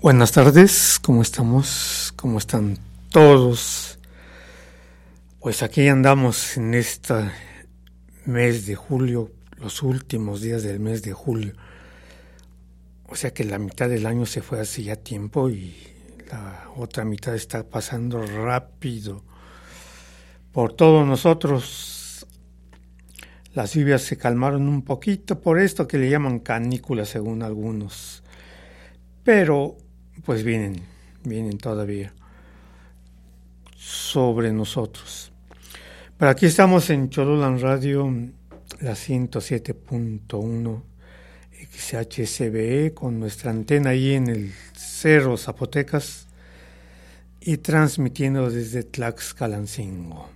Buenas tardes, ¿cómo estamos? ¿Cómo están todos? Pues aquí andamos en este mes de julio, los últimos días del mes de julio. O sea que la mitad del año se fue hace ya tiempo y la otra mitad está pasando rápido por todos nosotros. Las lluvias se calmaron un poquito por esto que le llaman canícula según algunos. Pero pues vienen todavía sobre nosotros. Pero aquí estamos en Chololan Radio, la 107.1 XHSBE, con nuestra antena ahí en el Cerro Zapotecas y transmitiendo desde Tlaxcalancingo.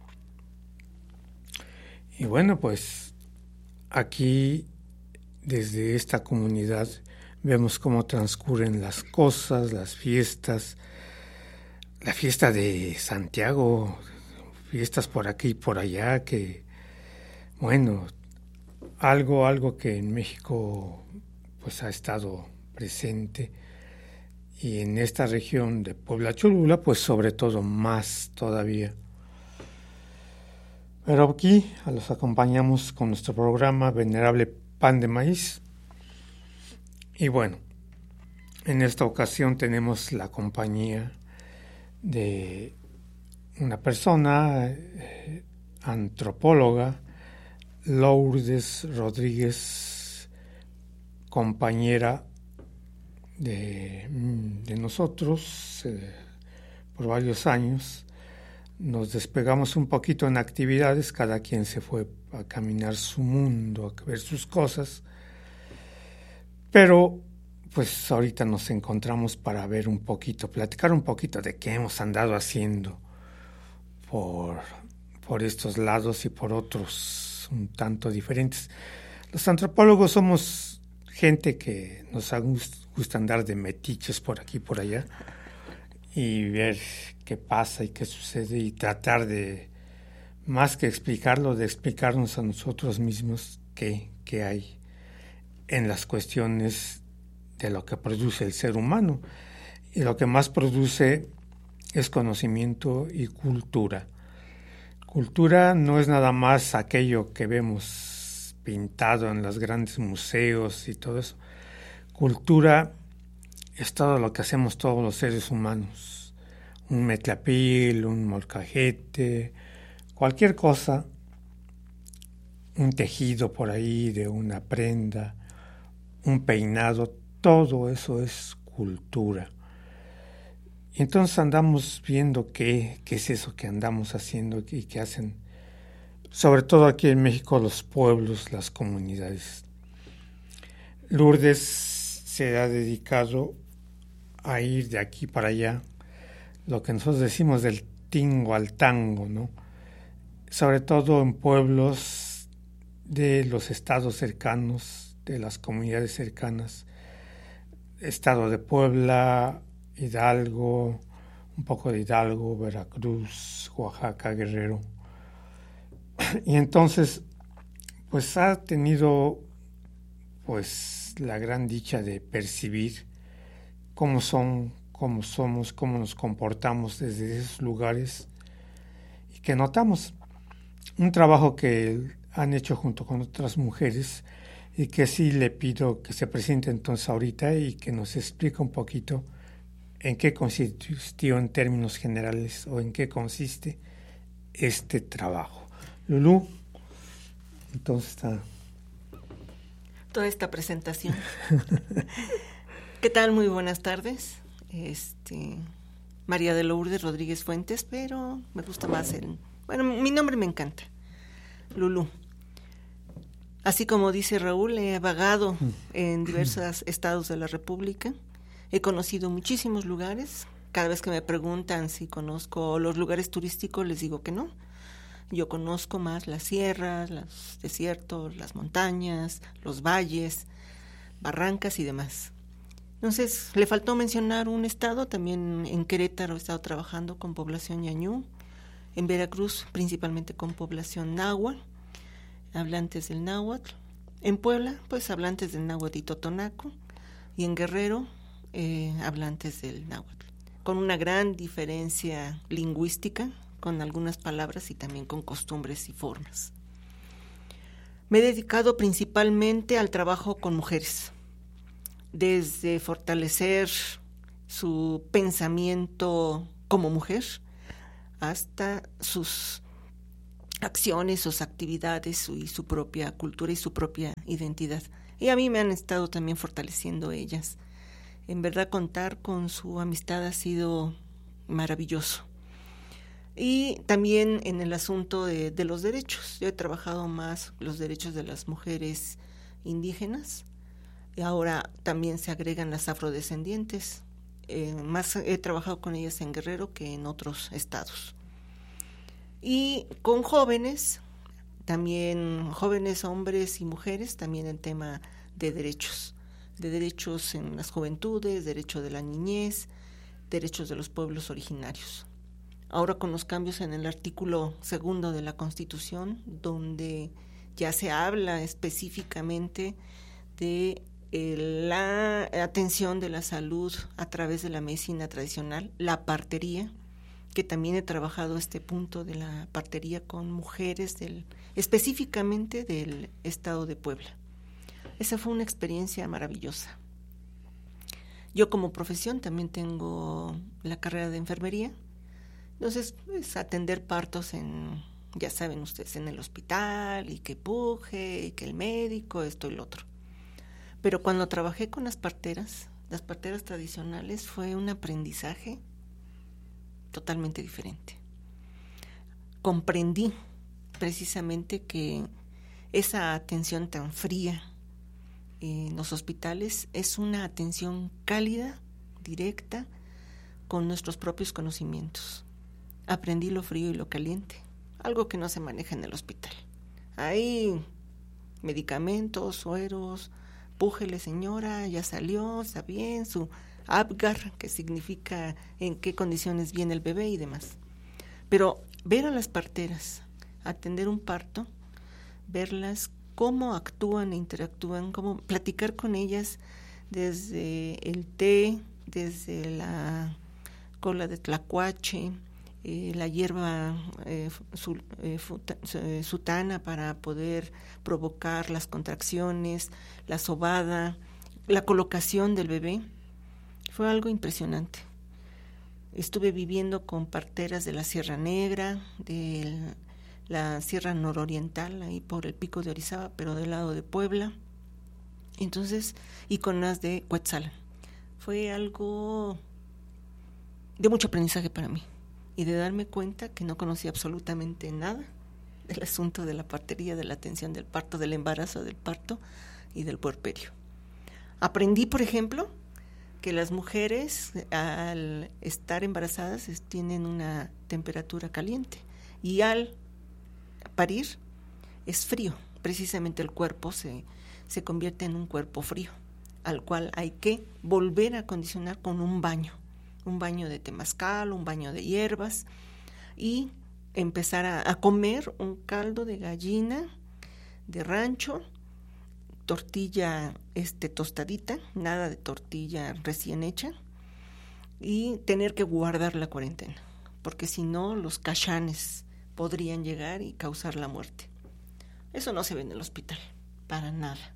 Y bueno, pues aquí desde esta comunidad vemos cómo transcurren las cosas, las fiestas, la fiesta de Santiago, fiestas por aquí y por allá, que, bueno, algo que en México pues ha estado presente, y en esta región de Puebla Cholula, pues sobre todo más todavía. Pero aquí los acompañamos con nuestro programa Venerable Pan de Maíz. Y bueno, en esta ocasión tenemos la compañía de una persona, antropóloga, Lourdes Rodríguez, compañera de nosotros por varios años. Nos despegamos un poquito en actividades, cada quien se fue a caminar su mundo, a ver sus cosas. Pero pues ahorita nos encontramos para ver un poquito, platicar un poquito de qué hemos andado haciendo por estos lados y por otros un tanto diferentes. Los antropólogos somos gente que nos gusta andar de metiches por aquí y por allá y ver qué pasa y qué sucede y tratar de, más que explicarlo, de explicarnos a nosotros mismos qué hay en las cuestiones de lo que produce el ser humano. Y lo que más produce es conocimiento y cultura. Cultura no es nada más aquello que vemos pintado en los grandes museos y todo eso. Cultura es todo lo que hacemos todos los seres humanos. Un metlapil, un molcajete, cualquier cosa, un tejido por ahí de una prenda, un peinado, todo eso es cultura. Y entonces andamos viendo qué es eso que andamos haciendo y qué hacen, sobre todo aquí en México, los pueblos, las comunidades. Lourdes se ha dedicado a ir de aquí para allá, lo que nosotros decimos del tingo al tango, ¿no? Sobre todo en pueblos de los estados cercanos, de las comunidades cercanas, estado de Puebla, Hidalgo, un poco de Hidalgo, Veracruz, Oaxaca, Guerrero. Y entonces, pues ha tenido pues la gran dicha de percibir cómo son, cómo somos, cómo nos comportamos desde esos lugares, y que notamos un trabajo que han hecho junto con otras mujeres, y que sí le pido que se presente entonces ahorita y que nos explique un poquito en qué consistió en términos generales o en qué consiste este trabajo. Lulú, entonces está... Toda esta presentación. ¿Qué tal? Muy buenas tardes. María de Lourdes Rodríguez Fuentes, pero me gusta más mi nombre me encanta, Lulú. Así como dice Raúl, he vagado en diversos estados de la República, he conocido muchísimos lugares. Cada vez que me preguntan si conozco los lugares turísticos, les digo que no. Yo conozco más las sierras, los desiertos, las montañas, los valles, barrancas y demás. Entonces, le faltó mencionar un estado. También en Querétaro he estado trabajando con población ñañú, en Veracruz principalmente con población náhuatl, hablantes del náhuatl, en Puebla pues hablantes del náhuatl y totonaco, y en Guerrero hablantes del náhuatl, con una gran diferencia lingüística, con algunas palabras y también con costumbres y formas. Me he dedicado principalmente al trabajo con mujeres, desde fortalecer su pensamiento como mujer hasta sus acciones, sus actividades y su propia cultura y su propia identidad. Y a mí me han estado también fortaleciendo ellas. En verdad, contar con su amistad ha sido maravilloso. Y también en el asunto de los derechos. Yo he trabajado más los derechos de las mujeres indígenas. Y ahora también se agregan las afrodescendientes. Más he trabajado con ellas en Guerrero que en otros estados. Y con jóvenes, también jóvenes hombres y mujeres, también en tema de derechos en las juventudes, derecho de la niñez, derechos de los pueblos originarios. Ahora con los cambios en el artículo 2 de la Constitución, donde ya se habla específicamente de la atención de la salud a través de la medicina tradicional, la partería, que también he trabajado este punto de la partería con mujeres específicamente del estado de Puebla. Esa fue una experiencia maravillosa. Yo como profesión también tengo la carrera de enfermería, entonces es atender partos ya saben ustedes, en el hospital, y que puje, y que el médico, esto y lo otro. Pero cuando trabajé con las parteras tradicionales, fue un aprendizaje totalmente diferente. Comprendí precisamente que esa atención tan fría en los hospitales es una atención cálida, directa, con nuestros propios conocimientos. Aprendí lo frío y lo caliente, algo que no se maneja en el hospital. Hay medicamentos, sueros, pújele señora, ya salió, está bien, su Apgar, que significa en qué condiciones viene el bebé y demás. Pero ver a las parteras atender un parto, verlas cómo actúan e interactúan, cómo platicar con ellas desde el té, desde la cola de tlacuache, la hierba sutana para poder provocar las contracciones, la sobada, la colocación del bebé. Fue algo impresionante. Estuve viviendo con parteras de la Sierra Negra, de la Sierra Nororiental, ahí por el Pico de Orizaba, pero del lado de Puebla. Entonces, y con las de Cuetzalan. Fue algo de mucho aprendizaje para mí y de darme cuenta que no conocía absolutamente nada del asunto de la partería, de la atención del parto, del embarazo, del parto y del puerperio. Aprendí, por ejemplo, que las mujeres al estar embarazadas tienen una temperatura caliente y al parir es frío. Precisamente el cuerpo se convierte en un cuerpo frío, al cual hay que volver a acondicionar con un baño de temazcal, un baño de hierbas y empezar a comer un caldo de gallina de rancho, tortilla tostadita, nada de tortilla recién hecha, y tener que guardar la cuarentena, porque si no los cachanes podrían llegar y causar la muerte. Eso no se ve en el hospital, para nada.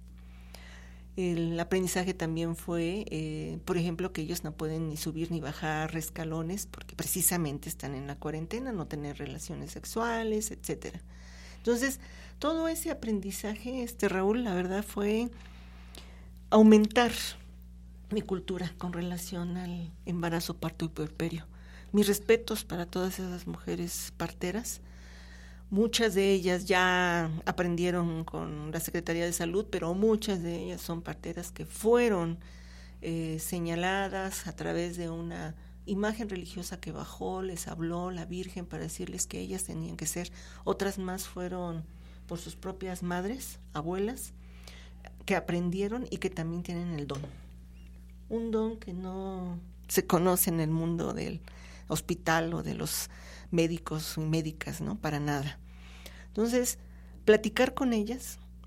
El aprendizaje también fue, por ejemplo, que ellos no pueden ni subir ni bajar escalones porque precisamente están en la cuarentena, no tener relaciones sexuales, etcétera. Entonces, todo ese aprendizaje, Raúl, la verdad fue aumentar mi cultura con relación al embarazo, parto y puerperio. Mis respetos para todas esas mujeres parteras. Muchas de ellas ya aprendieron con la Secretaría de Salud, pero muchas de ellas son parteras que fueron señaladas a través de una imagen religiosa que bajó, les habló la Virgen para decirles que ellas tenían que ser. Otras más fueron por sus propias madres, abuelas, que aprendieron y que también tienen el don. Un don que no se conoce en el mundo del hospital o de los médicos y médicas, ¿no? Para nada. Entonces, platicar con ellas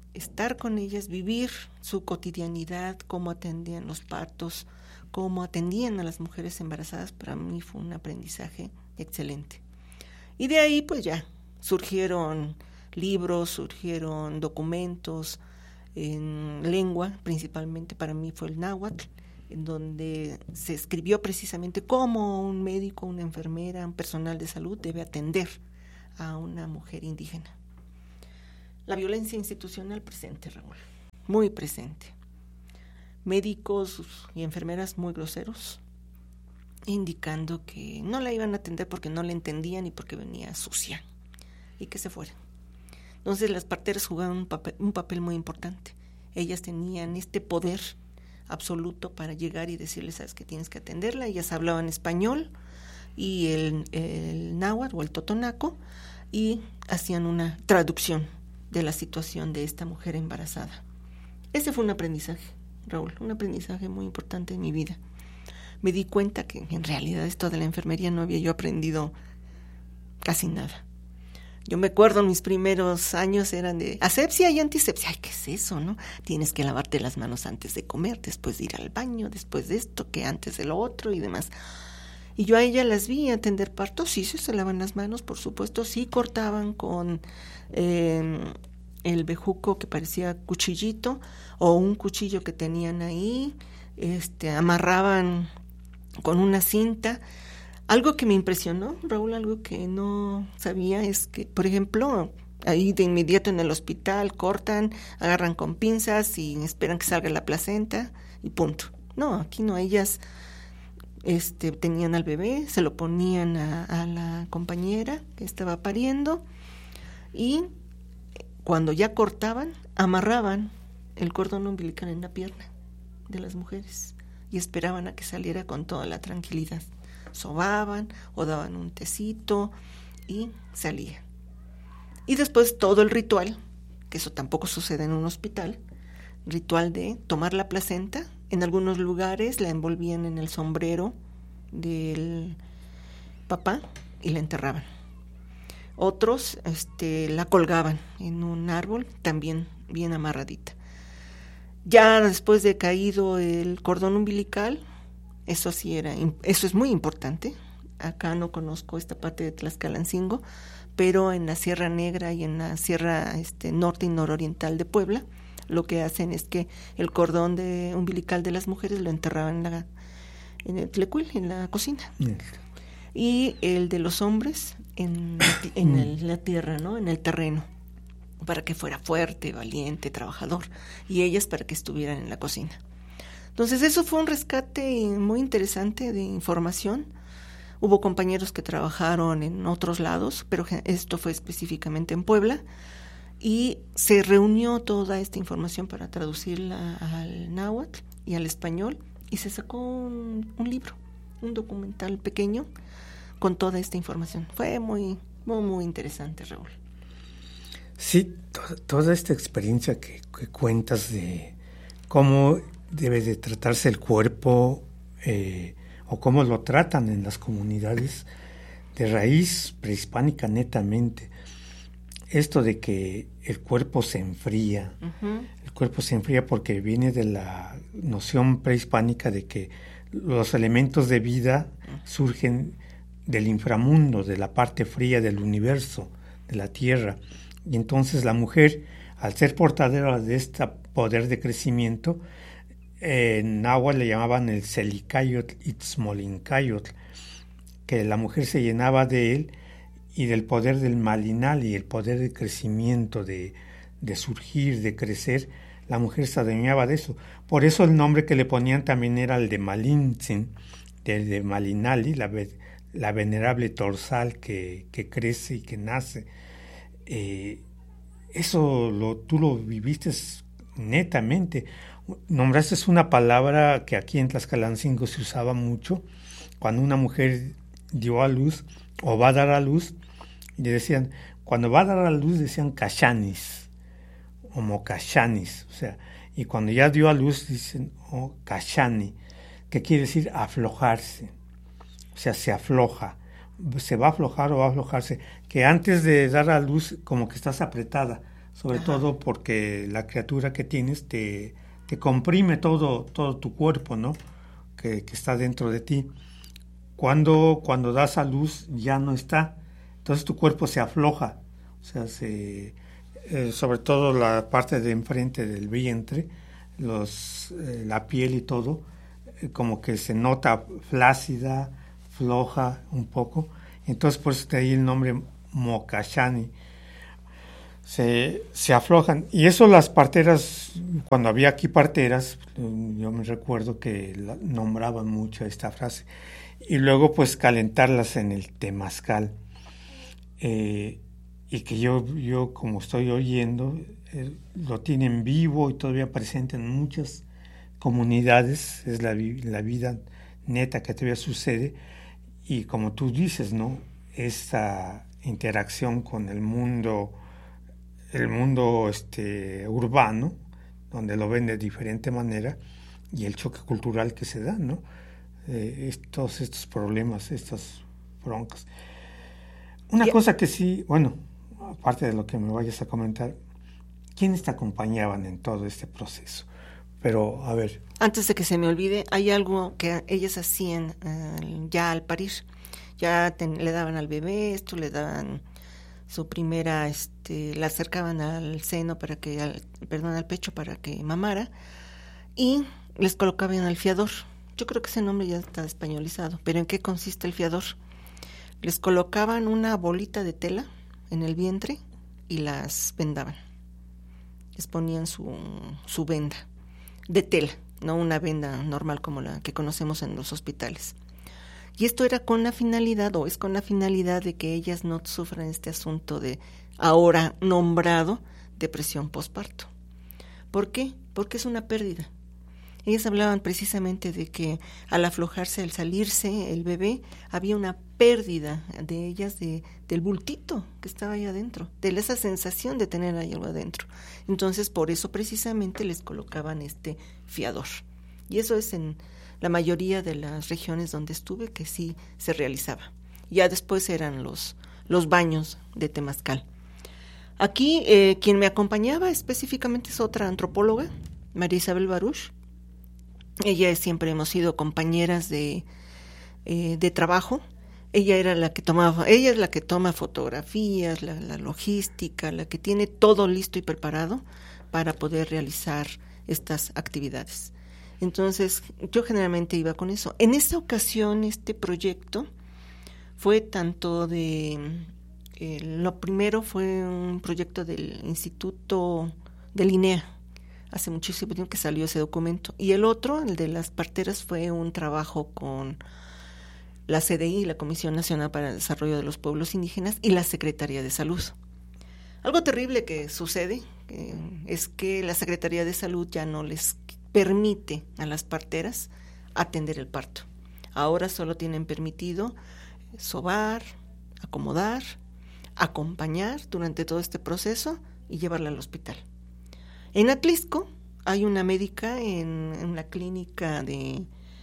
estar con ellas, vivir su cotidianidad, cómo atendían los partos, cómo atendían a las mujeres embarazadas, para mí fue un aprendizaje excelente. Y de ahí pues ya surgieron libros, surgieron documentos en lengua, principalmente para mí fue el náhuatl, en donde se escribió precisamente cómo un médico, una enfermera, un personal de salud debe atender a una mujer indígena. La violencia institucional presente, Raúl, muy presente. Médicos y enfermeras muy groseros, indicando que no la iban a atender porque no la entendían y porque venía sucia, y que se fuera. Entonces las parteras jugaban un papel muy importante. Ellas tenían este poder absoluto para llegar y decirles, sabes que tienes que atenderla. Ellas hablaban español y el náhuatl o el totonaco, y hacían una traducción de la situación de esta mujer embarazada. Ese fue un aprendizaje, Raúl, un aprendizaje muy importante en mi vida. Me di cuenta que en realidad esto de la enfermería no había yo aprendido casi nada. Yo me acuerdo, mis primeros años eran de asepsia y antisepsia. Ay, ¿qué es eso, no? Tienes que lavarte las manos antes de comer, después de ir al baño, después de esto, que antes de lo otro y demás. Y yo a ella las vi atender partos, sí, se lavan las manos, por supuesto, sí cortaban con el bejuco que parecía cuchillito, o un cuchillo que tenían ahí, amarraban con una cinta. Algo que me impresionó, Raúl, algo que no sabía, es que, por ejemplo, ahí de inmediato en el hospital cortan, agarran con pinzas y esperan que salga la placenta y punto. No, aquí no, ellas tenían al bebé, se lo ponían a la compañera que estaba pariendo, y cuando ya cortaban, amarraban el cordón umbilical en la pierna de las mujeres y esperaban a que saliera con toda la tranquilidad. Sobaban o daban un tecito y salía. Y después todo el ritual, que eso tampoco sucede en un hospital, ritual de tomar la placenta. En algunos lugares la envolvían en el sombrero del papá y la enterraban. Otros la colgaban en un árbol, también bien amarradita. Ya después de caído el cordón umbilical, eso es muy importante. Acá no conozco esta parte de Tlaxcalancingo, pero en la Sierra Negra y en la Sierra norte y nororiental de Puebla, lo que hacen es que el cordón umbilical de las mujeres lo enterraban en el tlecuil, en la cocina. Y el de los hombres en la tierra, ¿no? En el terreno, para que fuera fuerte, valiente, trabajador, y ellas para que estuvieran en la cocina. Entonces eso fue un rescate muy interesante de información. Hubo compañeros que trabajaron en otros lados, pero esto fue específicamente en Puebla, y se reunió toda esta información para traducirla al náhuatl y al español, y se sacó un libro, un documental pequeño con toda esta información. Fue muy, muy, muy interesante, Raúl. Sí, toda esta experiencia que cuentas de cómo debe de tratarse el cuerpo o cómo lo tratan en las comunidades de raíz prehispánica netamente. Esto de que el cuerpo se enfría, el cuerpo se enfría porque viene de la noción prehispánica de que los elementos de vida surgen del inframundo, de la parte fría del universo, de la tierra. Y entonces la mujer, al ser portadora de este poder de crecimiento, en náhuatl le llamaban el Selicayotl Itzmolincayotl, que la mujer se llenaba de él y del poder del malinal y el poder de crecimiento, de surgir, de crecer. La mujer se adueñaba de eso. Por eso el nombre que le ponían también era el de Malintzin, de Malinali, la venerable torsal que crece y que nace. Eso tú lo viviste netamente. Nombraste una palabra que aquí en Tlaxcalancingo se usaba mucho cuando una mujer dio a luz o va a dar a luz, y decían, cuando va a dar a luz decían cachanis o mocachanis, o sea, y cuando ya dio a luz dicen cachani, que quiere decir aflojarse, o sea, se afloja, se va a aflojar o va a aflojarse, que antes de dar a luz como que estás apretada, sobre todo porque la criatura que tienes te comprime todo tu cuerpo, ¿no? Que está dentro de ti. Cuando das a luz ya no está, entonces tu cuerpo se afloja, o sea, sobre todo la parte de enfrente del vientre, la piel y todo, como que se nota flácida, floja un poco, entonces por eso de ahí el nombre Mokashani. Se aflojan, y eso las parteras, cuando había aquí parteras, yo me recuerdo que nombraban mucho esta frase, y luego pues calentarlas en el temazcal, y que yo como estoy oyendo, lo tienen vivo y todavía presente en muchas comunidades, es la vida neta que todavía sucede, y como tú dices, ¿no? Esta interacción con el mundo urbano, donde lo ven de diferente manera, y el choque cultural que se da, ¿no? Todos estos problemas, estas broncas. Una cosa que sí, bueno, aparte de lo que me vayas a comentar, ¿quiénes te acompañaban en todo este proceso? Pero, a ver. Antes de que se me olvide, hay algo que ellas hacían ya al parir. Ya le daban al bebé, le daban su primera, la acercaban al seno al pecho para que mamara, y les colocaban el fiador. Yo creo que ese nombre ya está españolizado, pero ¿en qué consiste el fiador? Les colocaban una bolita de tela en el vientre y las vendaban. Les ponían su venda de tela, no una venda normal como la que conocemos en los hospitales. Y esto era con la finalidad, o es con la finalidad, de que ellas no sufran este asunto de ahora nombrado depresión postparto. ¿Por qué? Porque es una pérdida. Ellas hablaban precisamente de que al aflojarse, al salirse el bebé, había una pérdida de ellas del bultito que estaba ahí adentro, de esa sensación de tener ahí algo adentro. Entonces, por eso precisamente les colocaban este fiador. Y eso es en la mayoría de las regiones donde estuve que sí se realizaba. Ya después eran los baños de temazcal. Aquí quien me acompañaba específicamente es otra antropóloga, María Isabel Baruch. Siempre hemos sido compañeras de trabajo. Ella es la que toma fotografías, la logística, la que tiene todo listo y preparado para poder realizar estas actividades. Entonces, yo generalmente iba con eso. En esta ocasión, este proyecto fue tanto lo primero fue un proyecto del Instituto del INEA, hace muchísimo tiempo que salió ese documento, y el otro, el de las parteras, fue un trabajo con la CDI, la Comisión Nacional para el Desarrollo de los Pueblos Indígenas, y la Secretaría de Salud. Algo terrible que sucede es que la Secretaría de Salud ya no les permite a las parteras atender el parto. Ahora solo tienen permitido sobar, acomodar, acompañar durante todo este proceso y llevarla al hospital. En Atlisco hay una médica en la clínica de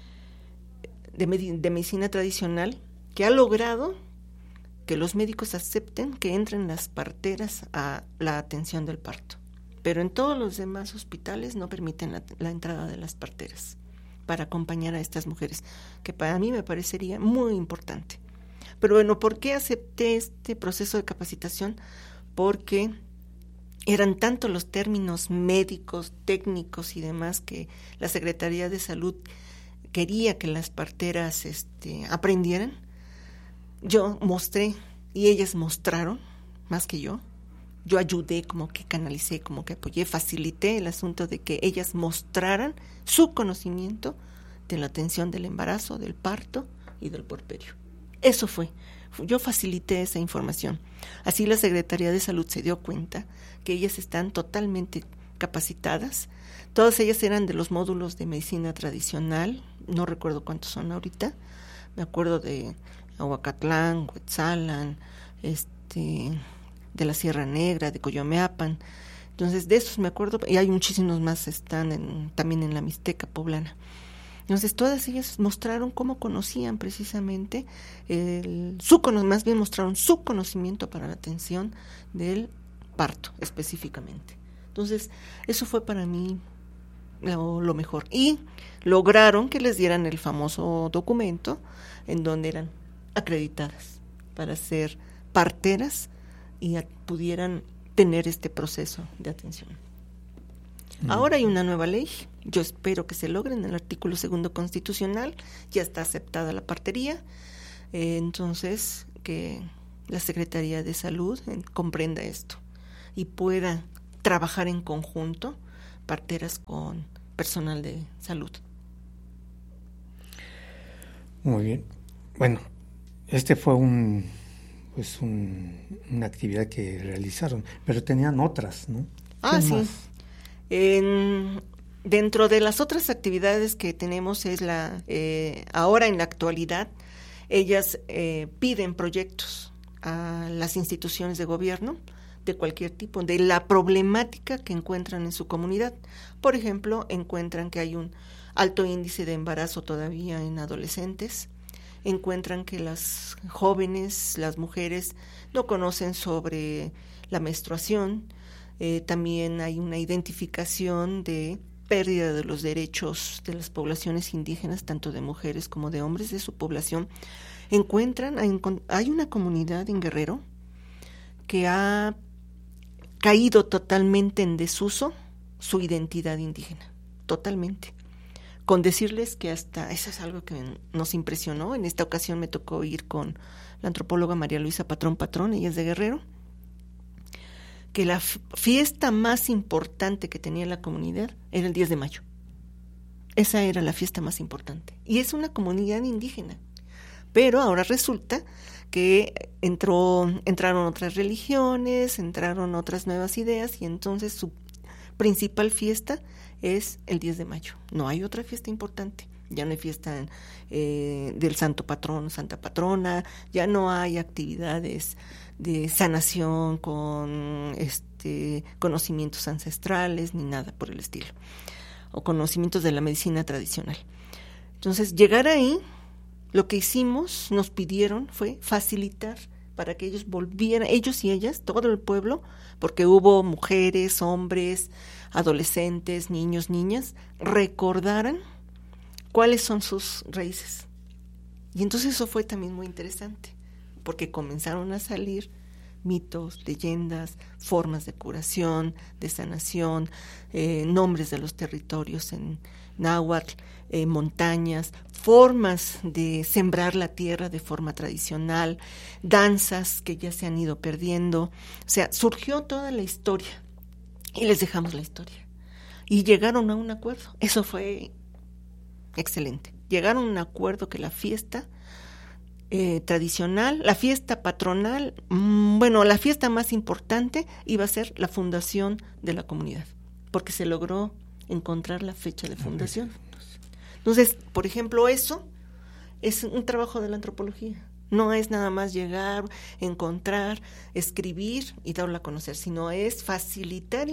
medicina tradicional que ha logrado que los médicos acepten que entren las parteras a la atención del parto. Pero en todos los demás hospitales no permiten la entrada de las parteras para acompañar a estas mujeres, que para mí me parecería muy importante. Pero bueno, ¿por qué acepté este proceso de capacitación? Porque eran tanto los términos médicos, técnicos y demás que la Secretaría de Salud quería que las parteras aprendieran. Yo mostré y ellas mostraron más que yo. Yo ayudé, como que canalicé, como que apoyé, facilité el asunto de que ellas mostraran su conocimiento de la atención del embarazo, del parto y del puerperio. Eso fue. Yo facilité esa información. Así la Secretaría de Salud se dio cuenta que ellas están totalmente capacitadas. Todas ellas eran de los módulos de medicina tradicional, no recuerdo cuántos son ahorita. Me acuerdo de Ahuacatlán, Huetzalan, de la Sierra Negra, de Coyomeapan. Entonces, de esos me acuerdo, y hay muchísimos más, están también en la Mixteca poblana. Entonces, todas ellas mostraron cómo conocían precisamente, mostraron su conocimiento para la atención del parto específicamente. Entonces, eso fue para mí lo mejor. Y lograron que les dieran el famoso documento en donde eran acreditadas para ser parteras y pudieran tener este proceso de atención. Ahora hay una nueva ley, yo espero que se logre en el artículo 2 constitucional, ya está aceptada la partería, entonces que la Secretaría de Salud comprenda esto y pueda trabajar en conjunto parteras con personal de salud. Muy bien. Bueno, este fue una actividad que realizaron, pero tenían otras, ¿no? Sí. Dentro de las otras actividades que tenemos es ahora en la actualidad, ellas piden proyectos a las instituciones de gobierno de cualquier tipo, de la problemática que encuentran en su comunidad. Por ejemplo, encuentran que hay un alto índice de embarazo todavía en adolescentes, encuentran que las jóvenes, las mujeres, no conocen sobre la menstruación, también hay una identificación de pérdida de los derechos de las poblaciones indígenas, tanto de mujeres como de hombres de su población. Hay una comunidad en Guerrero que ha caído totalmente en desuso su identidad indígena, totalmente. Con decirles que hasta, eso es algo que nos impresionó, en esta ocasión me tocó ir con la antropóloga María Luisa Patrón, ella es de Guerrero, que la fiesta más importante que tenía la comunidad era el 10 de mayo. Esa era la fiesta más importante. Y es una comunidad indígena. Pero ahora resulta que entraron otras religiones, entraron otras nuevas ideas, y entonces su principal fiesta es el 10 de mayo. No hay otra fiesta importante. Ya no hay fiesta del santo patrón, santa patrona, ya no hay actividades de sanación con conocimientos ancestrales ni nada por el estilo, o conocimientos de la medicina tradicional. Entonces, llegar ahí, lo que hicimos, nos pidieron fue facilitar para que ellos volvieran, ellos y ellas, todo el pueblo, porque hubo mujeres, hombres, adolescentes, niños, niñas, recordaran cuáles son sus raíces. Y entonces eso fue también muy interesante, porque comenzaron a salir mitos, leyendas, formas de curación, de sanación, nombres de los territorios en náhuatl, montañas, formas de sembrar la tierra de forma tradicional, danzas que ya se han ido perdiendo. O sea, surgió toda la historia y les dejamos la historia. Y llegaron a un acuerdo. Eso fue excelente. Llegaron a un acuerdo que la fiesta tradicional, la fiesta patronal, la fiesta más importante iba a ser la fundación de la comunidad, porque se logró encontrar la fecha de fundación. Entonces, por ejemplo, eso es un trabajo de la antropología. No es nada más llegar, encontrar, escribir y darlo a conocer, sino es facilitar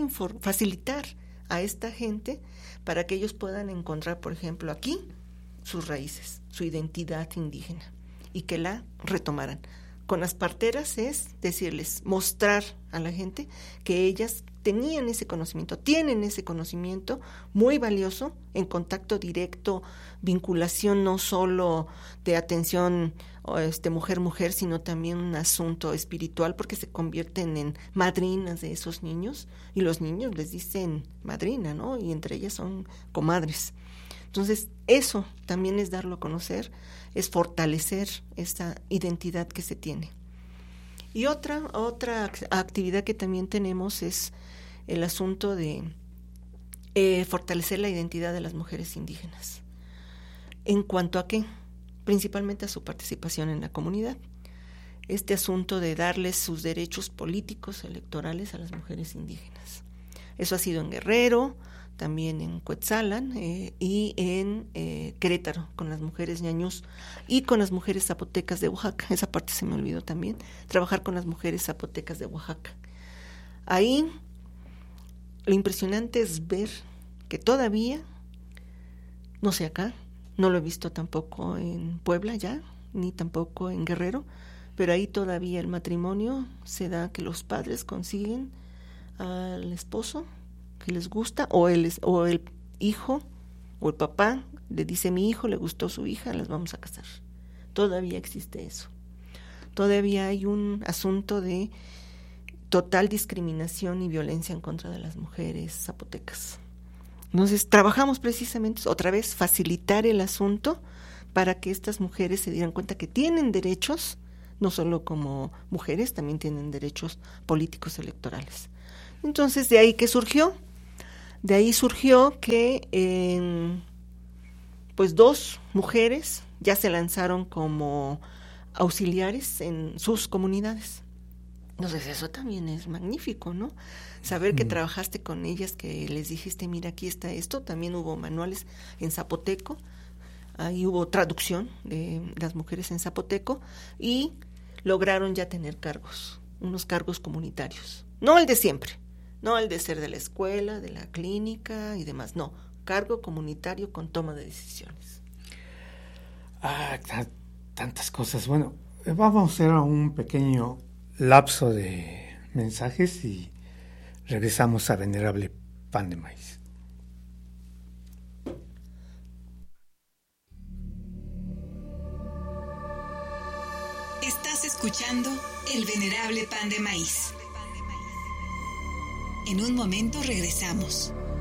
a esta gente para que ellos puedan encontrar, por ejemplo, aquí sus raíces, su identidad indígena, y que la retomaran. Con las parteras es decirles, mostrar a la gente que ellas tienen ese conocimiento muy valioso, en contacto directo, vinculación no solo de atención mujer-mujer, sino también un asunto espiritual, porque se convierten en madrinas de esos niños, y los niños les dicen madrina, ¿no? Y entre ellas son comadres. Entonces, eso también es darlo a conocer, es fortalecer esa identidad que se tiene. Y otra actividad que también tenemos es el asunto de fortalecer la identidad de las mujeres indígenas. ¿En cuanto a qué? Principalmente a su participación en la comunidad. Este asunto de darles sus derechos políticos, electorales a las mujeres indígenas. Eso ha sido en Guerrero, también en Cuetzalan y en Querétaro, con las mujeres ñañús y con las mujeres zapotecas de Oaxaca. Esa parte se me olvidó también, trabajar con las mujeres zapotecas de Oaxaca. Ahí lo impresionante es ver que todavía, no sé acá, no lo he visto tampoco en Puebla ya, ni tampoco en Guerrero, pero ahí todavía el matrimonio se da que los padres consiguen al esposo que les gusta, o el hijo o el papá le dice: mi hijo le gustó su hija, las vamos a casar. Todavía existe eso. Todavía hay un asunto de total discriminación y violencia en contra de las mujeres zapotecas. Entonces trabajamos precisamente otra vez facilitar el asunto para que estas mujeres se dieran cuenta que tienen derechos, no solo como mujeres, también tienen derechos políticos electorales. Entonces, ¿de ahí qué surgió? De ahí surgió que pues 2 mujeres ya se lanzaron como auxiliares en sus comunidades. Entonces eso también es magnífico, ¿no? Saber que trabajaste con ellas, que les dijiste: mira, aquí está esto. También hubo manuales en zapoteco, ahí hubo traducción de las mujeres en zapoteco, y lograron ya tener cargos, unos cargos comunitarios. No el de siempre, no el de ser de la escuela, de la clínica y demás, no, cargo comunitario con toma de decisiones. Tantas cosas. Bueno, vamos a hacer un pequeño lapso de mensajes y regresamos a Venerable Pan de Maíz. Estás escuchando El Venerable Pan de Maíz. En un momento regresamos.